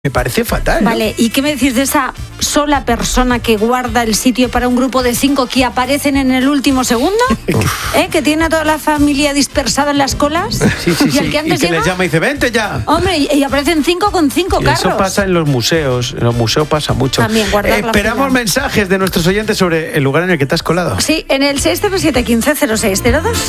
Me parece fatal, ¿no? Vale, ¿y qué me decís de esa sola persona que guarda el sitio para un grupo de 5 que aparecen en el último segundo? Que tiene a toda la familia dispersada en las colas. Sí. Y el que antes y que llega, les llama y dice, vente ya. hombre, y aparecen 5 con 5 Y carros. eso pasa en los museos. En los museos pasa mucho. También guardar la Esperamos fila. mensajes de nuestros oyentes sobre el lugar en el que te has colado. Sí, en el 607 15 0602.